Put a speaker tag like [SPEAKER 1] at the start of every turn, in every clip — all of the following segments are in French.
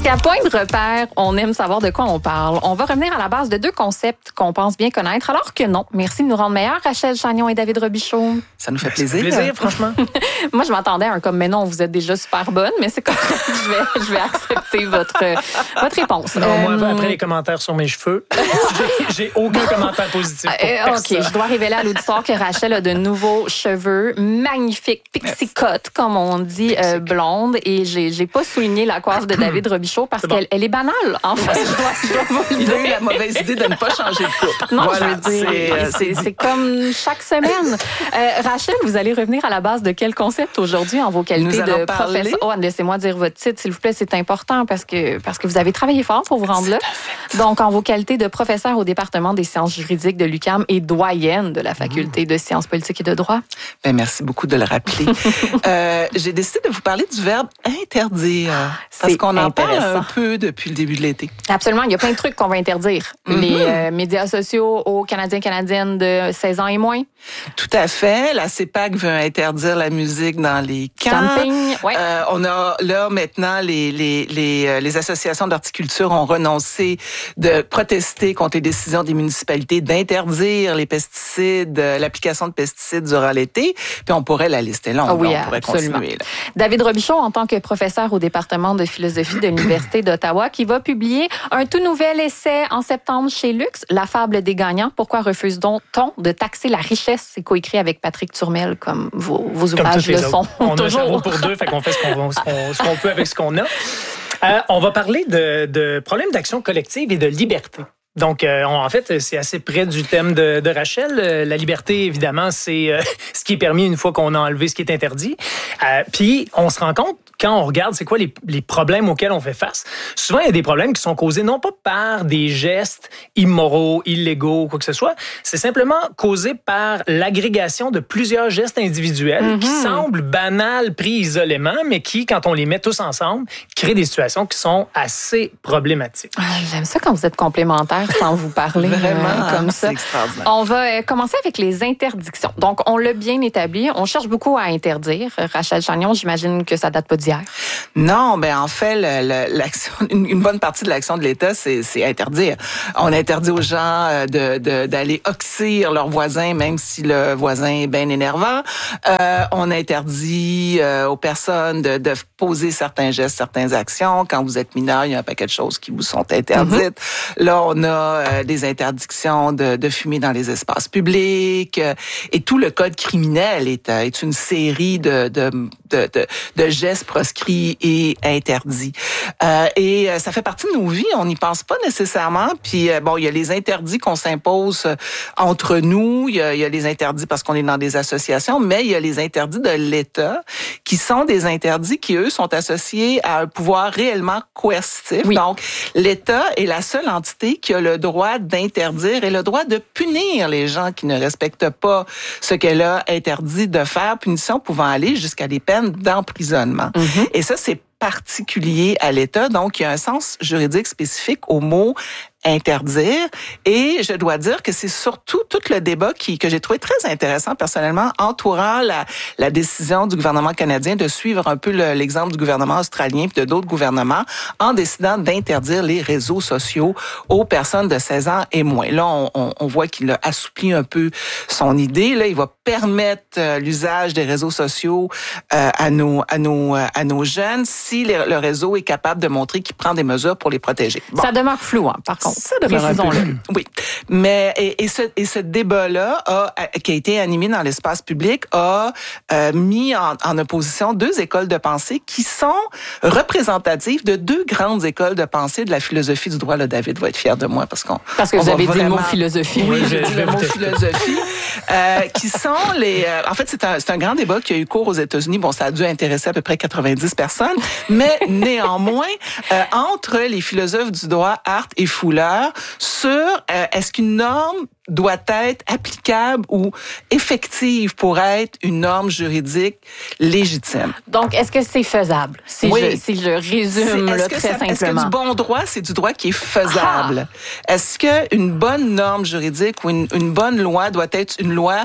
[SPEAKER 1] qu'à point de repère, on aime savoir de quoi on parle. On va revenir à la base de deux concepts qu'on pense bien connaître, alors que non. Merci de nous rendre meilleurs, Rachel Chagnon et David Robichaud.
[SPEAKER 2] Ça nous fait plaisir.
[SPEAKER 3] Franchement.
[SPEAKER 1] Moi, je m'attendais à un comme, mais non, vous êtes déjà super bonne, mais c'est correct. Je vais accepter votre réponse.
[SPEAKER 3] Non, moi, après les commentaires sur mes cheveux, j'ai aucun commentaire positif pour personne.
[SPEAKER 1] OK, je dois révéler à l'auditoire que Rachel a de nouveaux cheveux magnifiques, pixie cut, comme on dit, blonde. Et j'ai pas souligné la coiffe de David Robichaud parce qu'elle est banale, en fait. Je dois vous le
[SPEAKER 2] Il a eu
[SPEAKER 1] dire.
[SPEAKER 2] la mauvaise idée de ne pas changer de coupe.
[SPEAKER 1] Non,
[SPEAKER 2] Voilà,
[SPEAKER 1] je veux dire, c'est comme chaque semaine. Rachel, vous allez revenir à la base de quel concept aujourd'hui en vos qualités de professeur? Oh, laissez-moi dire votre titre, s'il vous plaît, c'est important parce que vous avez travaillé fort pour vous rendre là. Donc, en vos qualités de professeur au département des sciences juridiques de l'UQAM et doyenne de la faculté de sciences politiques et de droit.
[SPEAKER 2] Ben, merci beaucoup de le rappeler. J'ai décidé de vous parler du verbe interdire. Parce qu'on en parle un peu depuis le début de l'été.
[SPEAKER 1] Absolument. Il y a plein de trucs qu'on va interdire. Les médias sociaux aux Canadiens et Canadiennes de 16 ans et moins.
[SPEAKER 2] Tout à fait. La CEPAC veut interdire la musique dans les camps.
[SPEAKER 1] Camping, ouais.
[SPEAKER 2] On a là maintenant les associations d'horticulture ont renoncé de protester contre les décisions des municipalités d'interdire les pesticides, l'application de pesticides durant l'été. Puis on pourrait la lister longue.
[SPEAKER 1] Oui,
[SPEAKER 2] on pourrait continuer. Là.
[SPEAKER 1] David Robichaud, en tant que professeur au département de philosophie de l'Université d'Ottawa, qui va publier un tout nouvel essai en septembre chez Lux, La fable des gagnants. Pourquoi refuse-t-on de taxer la richesse? C'est coécrit avec Patrick Turmel, comme vos ouvrages le sont.
[SPEAKER 3] On a un cerveau pour deux, fait qu'on fait ce qu'on peut avec ce qu'on a. On va parler de problèmes d'action collective et de liberté. Donc, en fait, c'est assez près du thème de Rachel. La liberté, évidemment, c'est ce qui est permis une fois qu'on a enlevé ce qui est interdit. Puis, on se rend compte, quand on regarde c'est quoi les problèmes auxquels on fait face, souvent, il y a des problèmes qui sont causés non pas par des gestes immoraux, illégaux, quoi que ce soit, c'est simplement causé par l'agrégation de plusieurs gestes individuels qui semblent banals pris isolément, mais qui, quand on les met tous ensemble, créent des situations qui sont assez problématiques.
[SPEAKER 1] J'aime ça quand vous êtes complémentaires sans vous parler.
[SPEAKER 2] Vraiment,
[SPEAKER 1] comme ça.
[SPEAKER 2] c'est extraordinaire.
[SPEAKER 1] On va commencer avec les interdictions. Donc, on l'a bien établi. On cherche beaucoup à interdire. Rachel Chagnon, j'imagine que ça date pas d'hier.
[SPEAKER 2] Non, ben en fait, l'action, une bonne partie de l'action de l'État, c'est interdire. On interdit aux gens d'aller oxyre leurs voisins, même si le voisin est bien énervant. On interdit aux personnes de poser certains gestes, certaines actions. Quand vous êtes mineur, il y a un paquet de choses qui vous sont interdites. Là, on a des interdictions de fumer dans les espaces publics. Et tout le code criminel est une série de gestes proscrits et interdits. Et ça fait partie de nos vies. On n'y pense pas nécessairement. Puis, bon, il y a les interdits qu'on s'impose entre nous. Il y a les interdits parce qu'on est dans des associations, mais il y a les interdits de l'État qui sont des interdits qui, eux, sont associés à un pouvoir réellement coercitif.
[SPEAKER 1] Oui.
[SPEAKER 2] Donc, l'État est la seule entité qui a le droit d'interdire et le droit de punir les gens qui ne respectent pas ce qu'elle a interdit de faire, punition pouvant aller jusqu'à des peines d'emprisonnement. Et ça, c'est particulier à l'État. Donc, il y a un sens juridique spécifique au mot interdire. Et je dois dire que c'est surtout tout le débat que j'ai trouvé très intéressant personnellement, entourant la décision du gouvernement canadien de suivre un peu l'exemple du gouvernement australien puis de d'autres gouvernements en décidant d'interdire les réseaux sociaux aux personnes de 16 ans et moins. Là, on voit qu'il a assoupli un peu son idée. Là, il va permettre l'usage des réseaux sociaux à nos jeunes si le réseau est capable de montrer qu'il prend des mesures pour les protéger. Bon.
[SPEAKER 1] Ça demeure flou, hein, par contre.
[SPEAKER 2] Ça demeure un peu flou. Oui. Mais, et ce débat-là qui a été animé dans l'espace public a mis en opposition deux écoles de pensée qui sont représentatives de deux grandes écoles de pensée de la philosophie du droit. Là, David va être fier de moi parce que
[SPEAKER 1] vous avez dit le mot philosophie.
[SPEAKER 2] Oui, j'ai dit le mot philosophie. Qui sont en fait, c'est un grand débat qui a eu cours aux États-Unis. Bon, ça a dû intéresser à peu près 90 personnes, mais néanmoins, entre les philosophes du droit, Hart et Fuller, sur est-ce qu'une norme doit être applicable ou effective pour être une norme juridique légitime.
[SPEAKER 1] Donc, est-ce que c'est faisable? Si je résume très simplement.
[SPEAKER 2] Est-ce que du bon droit, c'est du droit qui est faisable? Est-ce qu'une bonne norme juridique ou une bonne loi doit être une loi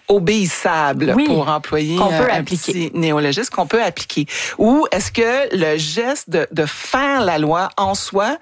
[SPEAKER 2] obéissable, pour employer un petit néologisme, qu'on peut appliquer? Ou est-ce que le geste de faire la loi en soi,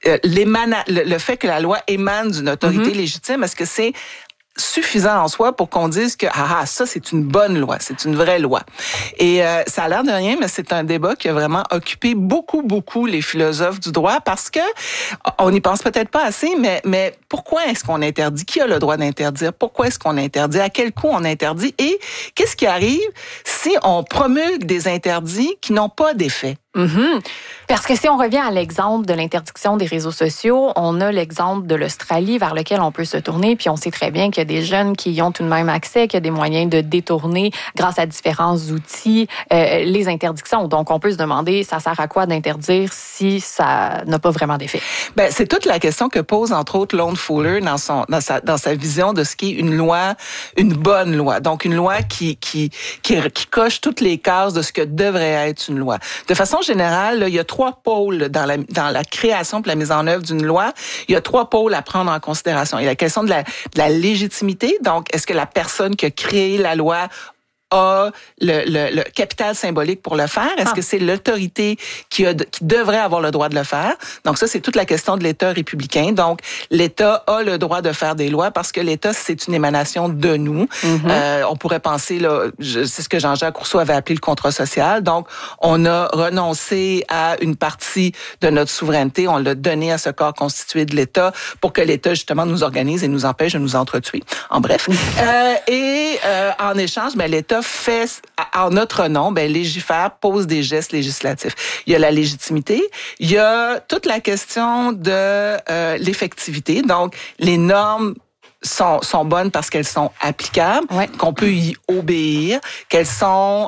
[SPEAKER 2] le fait que la loi émane d'une autorité légitime, est-ce que c'est suffisant en soi pour qu'on dise que ça c'est une bonne loi, c'est une vraie loi. Et ça a l'air de rien, mais c'est un débat qui a vraiment occupé beaucoup les philosophes du droit parce que on n'y pense peut-être pas assez, mais pourquoi est-ce qu'on interdit? Qui a le droit d'interdire? Pourquoi est-ce qu'on interdit? À quel coût on interdit? Et qu'est-ce qui arrive si on promulgue des interdits qui n'ont pas d'effet?
[SPEAKER 1] Parce que si on revient à l'exemple de l'interdiction des réseaux sociaux, on a l'exemple de l'Australie vers lequel on peut se tourner, puis on sait très bien qu'il y a des jeunes qui y ont tout de même accès, qu'il y a des moyens de détourner grâce à différents outils les interdictions. Donc, on peut se demander, ça sert à quoi d'interdire si ça n'a pas vraiment d'effet?
[SPEAKER 2] Ben, c'est toute la question que pose, entre autres, Lone Fuller dans sa vision de ce qui est une loi, une bonne loi. Donc, une loi qui coche toutes les cases de ce que devrait être une loi. De façon générale, là, il y a 3 pôles dans la création et la mise en œuvre d'une loi. Il y a 3 pôles à prendre en considération. Il y a la question de la légitimité. Donc, est-ce que la personne qui a créé la loi a le capital symbolique pour le faire? Est-ce que c'est l'autorité qui devrait avoir le droit de le faire? Donc ça, c'est toute la question de l'État républicain. Donc, l'État a le droit de faire des lois parce que l'État, c'est une émanation de nous. On pourrait penser, là, c'est ce que Jean-Jacques Rousseau avait appelé le contrat social. Donc, on a renoncé à une partie de notre souveraineté. On l'a donné à ce corps constitué de l'État pour que l'État, justement, nous organise et nous empêche de nous entretuer. En bref. En échange, l'État fait en notre nom, légifère, pose des gestes législatifs. Il y a la légitimité, il y a toute la question de l'effectivité. Donc, les normes sont bonnes parce qu'elles sont applicables, qu'on peut y obéir, qu'elles ont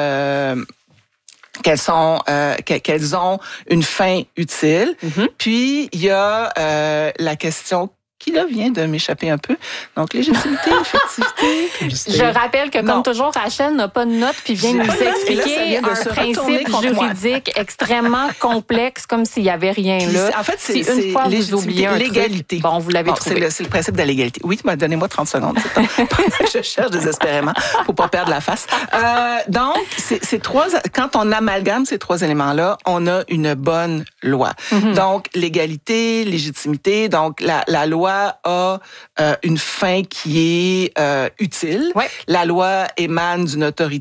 [SPEAKER 2] une fin utile. Puis, il y a la question qui là vient de m'échapper un peu. Donc, légitimité, effectivité.
[SPEAKER 1] Je rappelle que, comme toujours, Rachel n'a pas de note puis vient nous expliquer un principe juridique extrêmement complexe, comme s'il n'y avait rien là.
[SPEAKER 2] En fait, c'est
[SPEAKER 1] une fois vous oubliez un
[SPEAKER 2] l'égalité.
[SPEAKER 1] Bon, vous l'avez trouvé.
[SPEAKER 2] C'est le principe de l'égalité. Oui, donnez-moi 30 secondes. Je cherche désespérément pour pas perdre la face. Donc, quand on amalgame ces 3 éléments-là, on a une bonne loi. Donc, l'égalité, légitimité. Donc, la loi a une fin qui est utile. La loi émane d'une autorité